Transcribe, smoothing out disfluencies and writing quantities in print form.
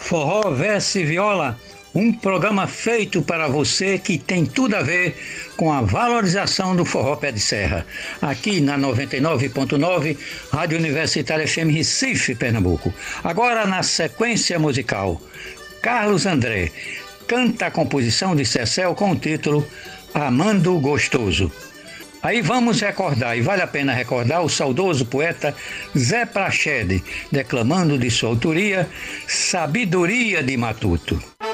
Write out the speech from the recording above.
Forró, Verso e Viola, um programa feito para você que tem tudo a ver com a valorização do forró pé de serra. Aqui na 99.9, Rádio Universitária FM Recife, Pernambuco. Agora na sequência musical, Carlos André canta a composição de Cecel com o título Amando Gostoso. Aí vamos recordar, e vale a pena recordar, o saudoso poeta Zé Prachede, declamando de sua autoria Sabedoria de Matuto.